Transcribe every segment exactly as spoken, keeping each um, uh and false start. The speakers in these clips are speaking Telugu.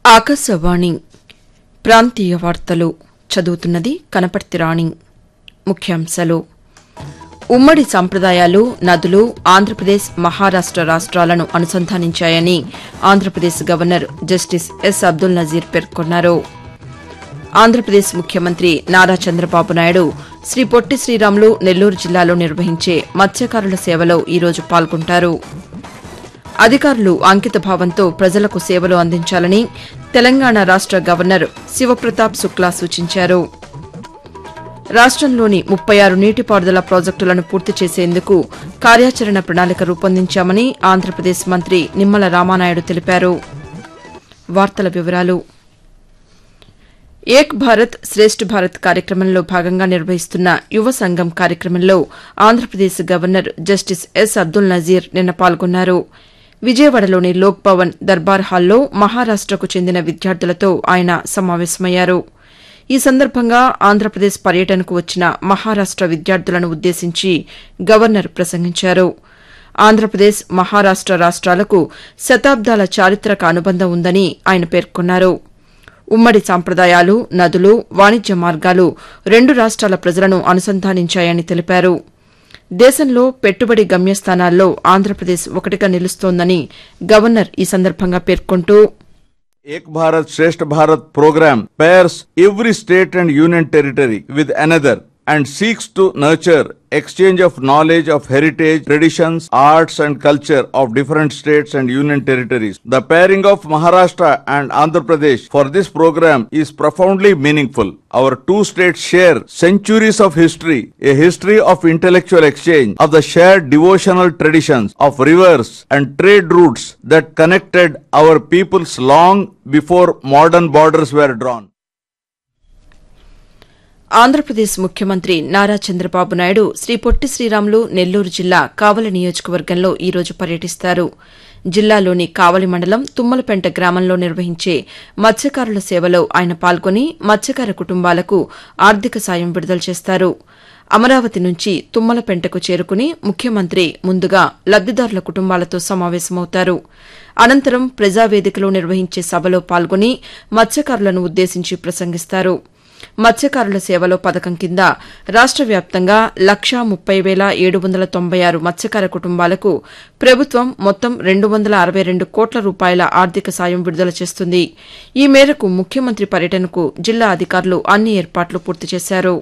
ఆకాశవాణి ప్రాంతీయ వార్తలు చదువుతున్నది కనపర్తి రాణి. ముఖ్యాంశాలు: ఉమ్మడి సంప్రదాయాలు, నదులు ఆంధ్రప్రదేశ్, మహారాష్ట రాష్ట్రాలను అనుసంధానించాయని Andhra Pradesh governor justice yes Abdul Nazir పేర్కొన్నారు. ఆంధ్రప్రదేశ్ ముఖ్యమంత్రి నారా చంద్రబాబు నాయుడు శ్రీ పొట్టి శ్రీరాములు నెల్లూరు జిల్లాలో నిర్వహించే మత్స్యకారుల సేవలో ఈరోజు పాల్గొంటారు. అధికారులు అంకితభావంతో ప్రజలకు సేవలు అందించాలని తెలంగాణ రాష్ట గవర్నర్ శివప్రతాప్ శుక్లా సూచించారు. రాష్టంలోని ముప్పై ఆరు నీటిపారుదల ప్రాజెక్టులను పూర్తి చేసేందుకు కార్యాచరణ ప్రణాళిక రూపొందించామని ఆంధ్రప్రదేశ్ మంత్రి నిమ్మల రామానాయుడు తెలిపారు. వార్తల వివరాలు: ఏక్ భారత్ శ్రేష్ఠ భారత్ కార్యక్రమంలో భాగంగా నిర్వహిస్తున్న యువ సంగం కార్యక్రమంలో Andhra Pradesh governor justice yes Abdul Nazir నిన్న పాల్గొన్నారు. విజయవాడలోని లోక్ భవన్ దర్బార్ హాల్లో మహారాష్టకు చెందిన విద్యార్థులతో ఆయన సమావేశమయ్యారు. ఈ సందర్భంగా ఆంధ్రప్రదేశ్ పర్యటనకు వచ్చిన మహారాష్ట విద్యార్థులను ఉద్దేశించి గవర్నర్ ప్రసంగించారు. ఆంధ్రప్రదేశ్, మహారాష్ట రాష్ట్రాలకు శతాబ్దాల చారిత్రక అనుబంధం ఉందని ఆయన పేర్కొన్నారు. ఉమ్మడి సంప్రదాయాలు, నదులు, వాణిజ్య మార్గాలు రెండు రాష్ట్రాల ప్రజలను అనుసంధానించాయని తెలిపారు. దేశంలో పెట్టుబడి గమ్యస్థానాల్లో ఆంధ్రప్రదేశ్ ఒకటిగా నిలుస్తోందని గవర్నర్ ఈ సందర్భంగా పేర్కొంటూ, Ek Bharat Shresth Bharat program pairs every state and union territory with another and seeks to nurture exchange of knowledge of heritage, traditions, arts and culture of different states and union territories. The pairing of Maharashtra and Andhra Pradesh for this program is profoundly meaningful. Our two states share centuries of history, a history of intellectual exchange, of the shared devotional traditions, of rivers and trade routes that connected our peoples long before modern borders were drawn. Andhra Pradesh ముఖ్యమంత్రి నారా చంద్రబాబు నాయుడు శ్రీ పొట్టి శ్రీరాములు నెల్లూరు జిల్లా కావలి నియోజకవర్గంలో ఈరోజు పర్యటిస్తారు. జిల్లాలోని కావలి మండలం తుమ్మలపెంట గ్రామంలో నిర్వహించే మత్స్యకారుల సేవలో ఆయన పాల్గొని మత్స్యకార కుటుంబాలకు ఆర్థిక సాయం విడుదల చేస్తారు. అమరావతి నుంచి తుమ్మలపెంటకు చేరుకుని ముఖ్యమంత్రి ముందుగా లబ్దిదారుల కుటుంబాలతో సమావేశమవుతారు. అనంతరం ప్రజావేదికలో నిర్వహించే సభలో పాల్గొని మత్స్యకారులను ఉద్దేశించి ప్రసంగిస్తారు. మత్స్యకారుల సేవలో పథకం కింద రాష్ట వ్యాప్తంగా లక్షా ముప్పై వేల ఏడు వందల తొంభై ఆరు మత్స్యకార కుటుంబాలకు ప్రభుత్వం మొత్తం రెండు వందల అరవై రెండు కోట్ల రూపాయల ఆర్థిక సాయం విడుదల చేస్తుంది. ఈ మేరకు ముఖ్యమంత్రి పర్యటనకు జిల్లా అధికారులు అన్ని ఏర్పాట్లు పూర్తి చేశారు.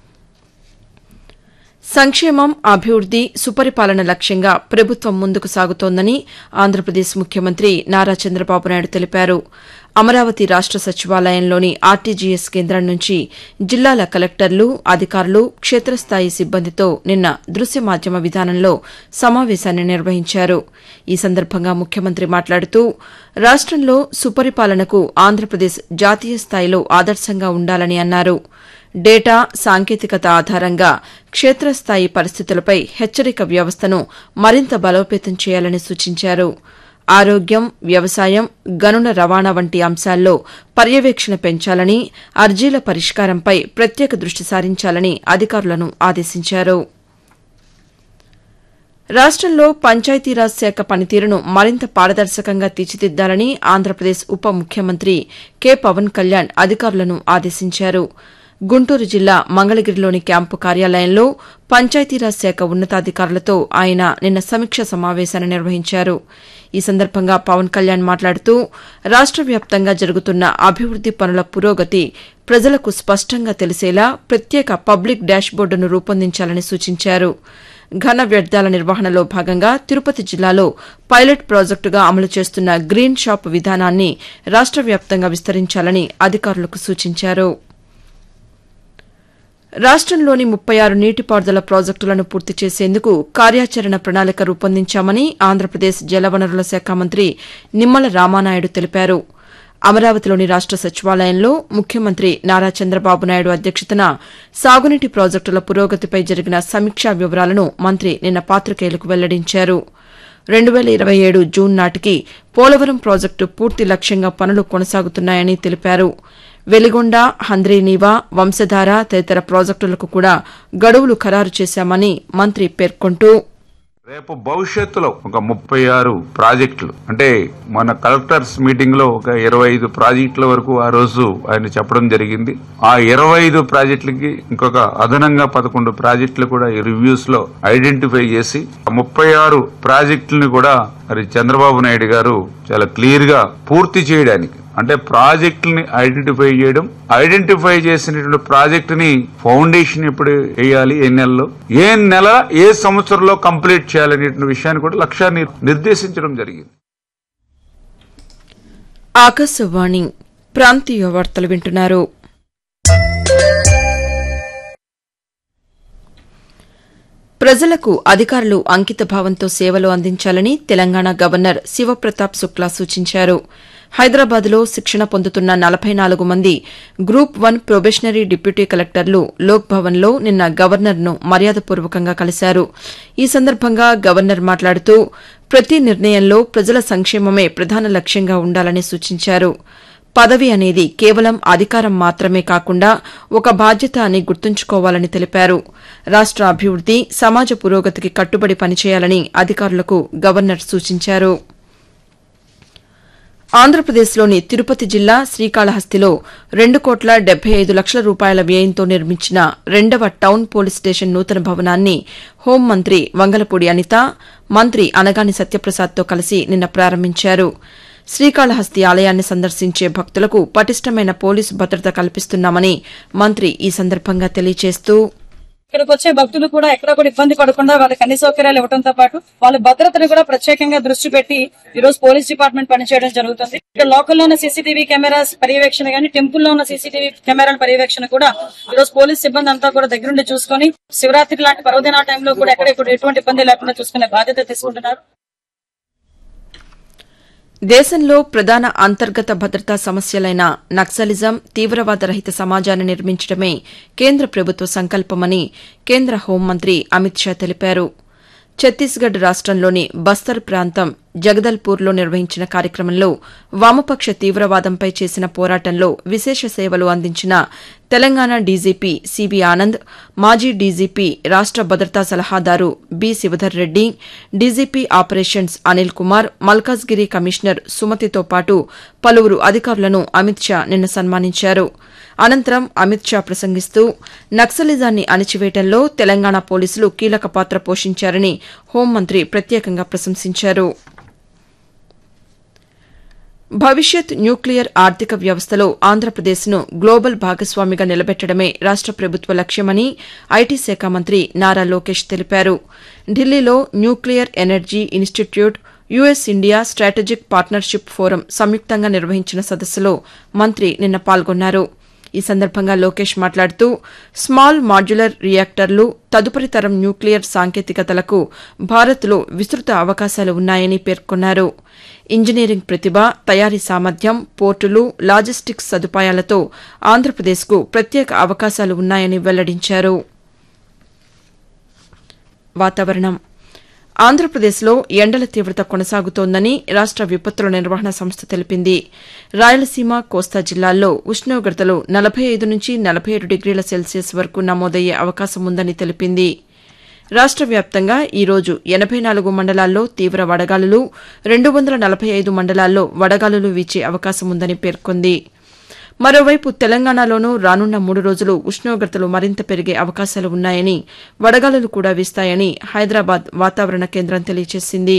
సంక్షేమం, అభివృద్ది, సుపరిపాలన లక్ష్యంగా ప్రభుత్వం ముందుకు సాగుతోందని ఆంధ్రప్రదేశ్ ముఖ్యమంత్రి నారా చంద్రబాబు నాయుడు తెలిపారు. అమరావతి రాష్ట సచివాలయంలోని ఆర్టీజీఎస్ కేంద్రం నుంచి జిల్లాల కలెక్టర్లు, అధికారులు, క్షేత్రస్థాయి సిబ్బందితో నిన్న దృశ్య మాధ్యమ విధానంలో సమావేశాన్ని నిర్వహించారు. ఈ సందర్భంగా ముఖ్యమంత్రి మాట్లాడుతూ, రాష్టంలో సుపరిపాలనకు ఆంధ్రప్రదేశ్ జాతీయ స్థాయిలో ఆదర్శంగా ఉండాలని అన్నారు. డేటా, సాంకేతికత ఆధారంగా క్షేత్రస్థాయి పరిస్థితులపై హెచ్చరిక వ్యవస్థను మరింత బలోపేతం చేయాలని సూచించారు. ఆరోగ్యం, వ్యవసాయం, గనుల రవాణా వంటి అంశాల్లో పర్యవేక్షణ పెంచాలని, అర్జీల పరిష్కారంపై ప్రత్యేక దృష్టి సారించాలని అధికారులను ఆదేశించారు. రాష్టంలో పంచాయతీరాజ్ శాఖ పనితీరును మరింత పారదర్శకంగా తీర్చిదిద్దాలని ఆంధ్రప్రదేశ్ ఉప ముఖ్యమంత్రి కె పవన్ కళ్యాణ్ అధికారులను ఆదేశించారు. గుంటూరు జిల్లా మంగళగిరిలోని క్యాంపు కార్యాలయంలో పంచాయతీరాజ్ శాఖ ఉన్నతాధికారులతో ఆయన నిన్న సమీక్ష సమావేశాన్ని నిర్వహించారు. ఈ సందర్భంగా పవన్ కళ్యాణ్ మాట్లాడుతూ, రాష్ట వ్యాప్తంగా జరుగుతున్న అభివృద్ది పనుల పురోగతి ప్రజలకు స్పష్టంగా తెలిసేలా ప్రత్యేక పబ్లిక్ డాష్బోర్డును రూపొందించాలని సూచించారు. ఘన వ్యర్థాల నిర్వహణలో భాగంగా తిరుపతి జిల్లాలో పైలట్ ప్రాజెక్టుగా అమలు చేస్తున్న గ్రీన్ షాప్ విధానాన్ని రాష్ట వ్యాప్తంగా విస్తరించాలని అధికారులకు సూచించారు. రాష్టంలోని ముప్పై ఆరు నీటిపారుదల ప్రాజెక్టులను పూర్తి చేసేందుకు కార్యాచరణ ప్రణాళిక రూపొందించామని ఆంధ్రప్రదేశ్ జలవనరుల శాఖ మంత్రి నిమ్మల రామానాయుడు తెలిపారు. అమరావతిలోని రాష్ట సచివాలయంలో ముఖ్యమంత్రి నారా చంద్రబాబు నాయుడు అధ్యక్షతన సాగునీటి ప్రాజెక్టుల పురోగతిపై జరిగిన సమీక్షా వివరాలను మంత్రి నిన్న పాతికేయులకు వెల్లడించారు. రెండు వేల ఇరవై ఏడు జూన్ నాటికి పోలవరం ప్రాజెక్టు పూర్తి లక్ష్యంగా పనులు కొనసాగుతున్నాయని తెలిపారు. వెలిగొండ, హంద్రీనీవా, వంశధార తదితర ప్రాజెక్టులకు కూడా గడువులు ఖరారు చేశామని మంత్రి పేర్కొంటూ, రేపు భవిష్యత్తులో ఒక ముప్పై ఆరు ప్రాజెక్టులు అంటే మన కలెక్టర్స్ మీటింగ్ లో ఒక ఇరవై ఐదు ప్రాజెక్టుల వరకు ఆ రోజు ఆయన చెప్పడం జరిగింది. ఆ ఇరవై ఐదు ప్రాజెక్టులకి ఇంకొక అదనంగా పదకొండు ప్రాజెక్టులు కూడా ఈ రివ్యూస్ లో ఐడెంటిఫై చేసి ముప్పై ఆరు ప్రాజెక్టులను కూడా మరి చంద్రబాబు నాయుడు గారు చాలా క్లియర్ గా పూర్తి చేయడానికి అంటే ప్రాజెక్టుని ఐడెంటిఫై చేయడం, ఐడెంటిఫై చేసినటువంటి ప్రాజెక్ట్ ని ఫౌండేషన్ ఎప్పుడు వేయాలి, ఏ నెలలో, ఏ నెల, ఏ సంవత్సరంలో కంప్లీట్ చేయాలనే విషయాన్ని కూడా లక్ష్యాన్ని నిర్దేశించడం జరిగింది. ఆకాశవాణి ప్రాంతీయ వార్తలు వింటున్నారు. ప్రజలకు అధికారులు అంకితభావంతో సేవలు అందించాలని తెలంగాణ గవర్నర్ శివప్రతాప్ శుక్లా సూచించారు. హైదరాబాద్లో శిక్షణ పొందుతున్న నలభై నాలుగు మంది గ్రూప్ వన్ ప్రొబేషనరీ డిప్యూటీ కలెక్టర్లు లోక్ భవన్లో నిన్న గవర్నర్ను మర్యాదపూర్వకంగా కలిశారు. ఈ సందర్భంగా గవర్నర్ మాట్లాడుతూ ప్రతి నిర్ణయంలో ప్రజల సంక్షేమమే ప్రధాన లక్ష్యంగా ఉండాలని సూచించారు. పదవి అనేది కేవలం అధికారం మాత్రమే కాకుండా ఒక బాధ్యత అని గుర్తుంచుకోవాలని తెలిపారు. రాష్ట అభివృద్ది, సమాజ పురోగతికి కట్టుబడి పనిచేయాలని అధికారులకు గవర్నర్ సూచించారు. ఆంధ్రప్రదేశ్లోని తిరుపతి జిల్లా శ్రీకాళహస్తిలో రెండు కోట్ల డెబ్బై ఐదు లక్షల రూపాయల వ్యయంతో నిర్మించిన రెండవ టౌన్ పోలీస్ స్టేషన్ నూతన భవనాన్ని హోంమంత్రి వంగలపూడి అనిత, మంత్రి అనగాని సత్యప్రసాద్తో కలిసి నిన్న ప్రారంభించారు. శ్రీకాళహస్తి ఆలయాన్ని సందర్శించే భక్తులకు పటిష్టమైన పోలీసు భద్రత కల్పిస్తున్నామని మంత్రి ఈ సందర్భంగా తెలియజేస్తూ, ఇక్కడికి వచ్చే భక్తులు కూడా ఎక్కడ కూడా ఇబ్బంది పడకుండా వాళ్ళకి అన్ని సౌకర్యాలు ఇవ్వడంతో పాటు వాళ్ళ భద్రతను కూడా ప్రత్యేకంగా దృష్టి పెట్టి ఈ రోజు పోలీస్ డిపార్ట్మెంట్ పనిచేయడం జరుగుతుంది. ఇక్కడ లోకల్లో ఉన్న సీసీటీవీ కెమెరాస్ పర్యవేక్షణ గానీ, టెంపుల్ లో ఉన్న సీసీటీవీ కెమెరాల పర్యవేక్షణ కూడా ఈ రోజు పోలీస్ సిబ్బంది అంతా కూడా దగ్గరుండి చూసుకుని శివరాత్రి లాంటి పర్వదినాల టైంలో కూడా ఎక్కడ ఎటువంటి ఇబ్బంది లేకుండా చూసుకునే బాధ్యత తీసుకుంటున్నారు. దేశంలో ప్రధాన అంతర్గత భద్రతా సమస్యలైన నక్సలిజం, తీవ్రవాద రహిత సమాజాన్ని నిర్మించడమే కేంద్ర ప్రభుత్వ సంకల్పమని కేంద్ర హోంమంత్రి అమిత్ షా తెలిపారు. ఛత్తీస్గఢ్ రాష్టంలోని బస్తర్ ప్రాంతం జగదల్పూర్లో నిర్వహించిన కార్యక్రమంలో వామపక్ష తీవ్రవాదంపై చేసిన పోరాటంలో విశేష సేవలు అందించిన తెలంగాణ డీజీపీ సిబి ఆనంద్, మాజీ డీజీపీ రాష్ట భద్రతా సలహాదారు B Shivadhar Reddy, DGP operations Anil Kumar, Malkajgiri commissioner సుమతితో పాటు పలువురు అధికారులను అమిత్ షా నిన్న సన్మానించారు. అనంతరం అమిత్ షా ప్రసంగిస్తూ నక్సలిజాన్ని అణిచివేయడంలో తెలంగాణ పోలీసులు కీలక పాత్ర పోషించారని హోంమంత్రి ప్రత్యేకంగా ప్రశంసించారు. భవిష్యత్ న్యూక్లియర్ ఆర్థిక వ్యవస్థలో ఆంధ్రప్రదేశ్ను గ్లోబల్ భాగస్వామిగా నిలబెట్టడమే రాష్ట ప్రభుత్వ లక్ష్యమని ఐటీ శాఖ మంత్రి నారా లోకేష్ తెలిపారు. ఢిల్లీలో nuclear energy institute, US India strategic partnership forum సంయుక్తంగా నిర్వహించిన సదస్సులో మంత్రి నిన్న పాల్గొన్నారు. ఈ సందర్భంగా లోకేష్ మాట్లాడుతూ స్మాల్ మాడ్యులర్ రియాక్టర్లు, తదుపరి తరం న్యూక్లియర్ సాంకేతికతలకు భారత్లో విస్తృత అవకాశాలు ఉన్నాయని పేర్కొన్నారు. ఇంజనీరింగ్ ప్రతిభ, తయారీ సామర్థ్యం, పోర్టులు, లాజిస్టిక్స్ సదుపాయాలతో ఆంధ్రప్రదేశ్కు ప్రత్యేక అవకాశాలు ఉన్నాయని వెల్లడించారు. వాతావరణం. ఆంధ్రప్రదేశ్లో ఎండల తీవ్రత కొనసాగుతోందని రాష్ట విపత్తుల నిర్వహణ సంస్థ తెలిపింది. రాయలసీమ, కోస్తా జిల్లాల్లో ఉష్ణోగ్రతలు నలభై ఐదు నుంచి నలభై ఏడు డిగ్రీల సెల్సియస్ వరకు నమోదయ్యే అవకాశం ఉందని తెలిపింది. రాష్ట వ్యాప్తంగా ఈ రోజు ఎనబై నాలుగు మండలాల్లో తీవ్ర వడగాలులు, రెండు వందల నలభై ఐదు మండలాల్లో వడగాలులు వీచే అవకాశం ఉందని పేర్కొంది. మరోవైపు తెలంగాణలోనూ రానున్న మూడు రోజులు ఉష్ణోగ్రతలు మరింత పెరిగే అవకాశాలు ఉన్నాయని, వడగాలులు కూడా వీస్తాయని హైదరాబాద్ వాతావరణ కేంద్రం తెలియజేసింది.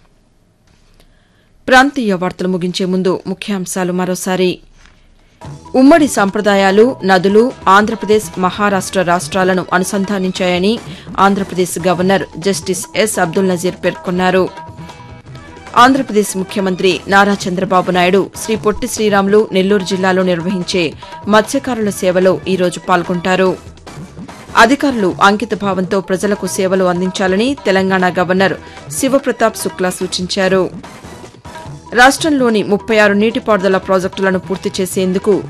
ప్రాంతీయ వార్తలు ముగించే ముందు ముఖ్యాంశాలు మరోసారి. ఉమ్మడి సంప్రదాయాలు, నదులు ఆంధ్రప్రదేశ్, మహారాష్ట రాష్ట్రాలను అనుసంధానించాయని Andhra Pradesh governor justice yes Abdul Nazir పేర్కొన్నారు. ఆంధ్రప్రదేశ్ ముఖ్యమంత్రి నారా చంద్రబాబు నాయుడు శ్రీ పొట్టి శ్రీరాములు నెల్లూరు జిల్లాలో నిర్వహించే మత్స్యకారుల సేవలో ఈరోజు పాల్గొంటారు. అధికారులు అంకితభావంతో ప్రజలకు సేవలు అందించాలని తెలంగాణ గవర్నర్ శివప్రతాప్ శుక్లా సూచించారు. రాష్టంలోని ముప్పై ఆరు నీటిపారుదల ప్రాజెక్టులను పూర్తి చేసేందుకు